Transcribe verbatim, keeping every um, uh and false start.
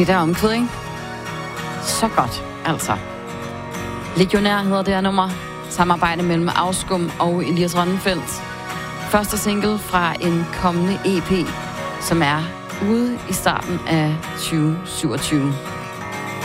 Det der omkvæd, ikke? Så godt, altså. Legionær hedder det her nummer. Samarbejde mellem Afskum og Elias Rønnenfeldt. Første single fra en kommende E P, som er ude i starten af tyve syvogtyve.